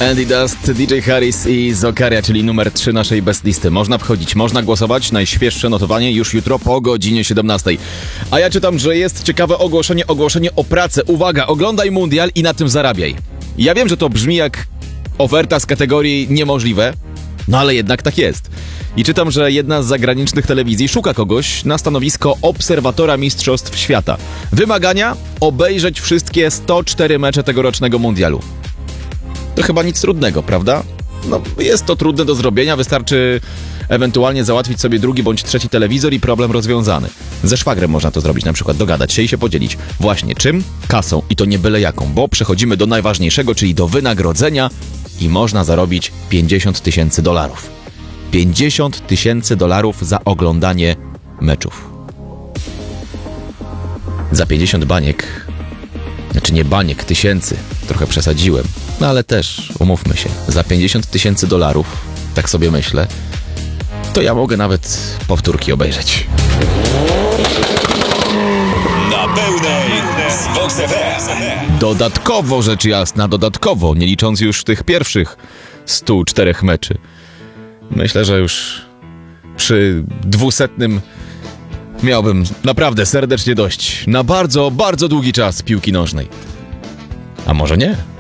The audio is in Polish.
Andy Dust, DJ Harris i Zokaria, czyli numer 3 naszej best listy. Można wchodzić, można głosować. Najświeższe notowanie już jutro po godzinie 17. A ja czytam, że jest ciekawe ogłoszenie o pracę. Uwaga, oglądaj mundial i na tym zarabiaj. Ja wiem, że to brzmi jak oferta z kategorii niemożliwe, no ale jednak tak jest. I czytam, że jedna z zagranicznych telewizji szuka kogoś na stanowisko obserwatora Mistrzostw Świata. Wymagania? Obejrzeć wszystkie 104 mecze tegorocznego mundialu. To chyba nic trudnego, prawda? No, jest to trudne do zrobienia, wystarczy ewentualnie załatwić sobie drugi bądź trzeci telewizor i problem rozwiązany. Ze szwagrem można to zrobić, na przykład dogadać się i się podzielić. Właśnie czym? Kasą. I to nie byle jaką, bo przechodzimy do najważniejszego, czyli do wynagrodzenia i można zarobić $50,000. $50,000 za oglądanie meczów. Za 50 baniek, znaczy nie baniek, tysięcy, trochę przesadziłem, no ale też, umówmy się, za $50,000, tak sobie myślę, to ja mogę nawet powtórki obejrzeć. Na pełnej z Vox FM. Dodatkowo, rzecz jasna, dodatkowo, nie licząc już tych pierwszych 104 meczy. Myślę, że już przy 200 miałbym naprawdę serdecznie dość na bardzo, bardzo długi czas piłki nożnej. A może nie?